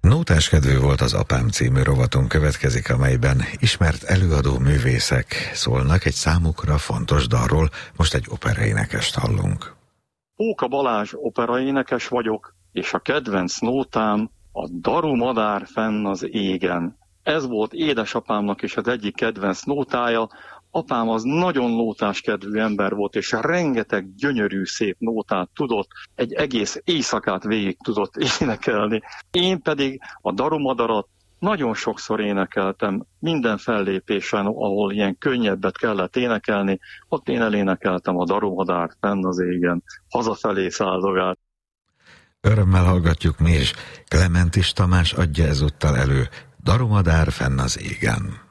Nótáskedvű volt az apám című rovatunk következik, amelyben ismert előadó művészek szólnak egy számukra fontos dalról. Most egy operaénekest hallunk. Póka Balázs operaénekes vagyok, és a kedvenc nótám a Daru madár fenn az égen. Ez volt édesapámnak is az egyik kedvenc nótája. Apám az nagyon nótáskedvű ember volt, és rengeteg gyönyörű, szép nótát tudott, egy egész éjszakát végig tudott énekelni. Én pedig a Daru madarat nagyon sokszor énekeltem, minden fellépésen, ahol ilyen könnyebbet kellett énekelni, ott én elénekeltem a Daru madárt fenn az égen, hazafelé száldogált. Örömmel hallgatjuk mi is, Klementis Tamás adja ezúttal elő, Daru madár fenn az égen.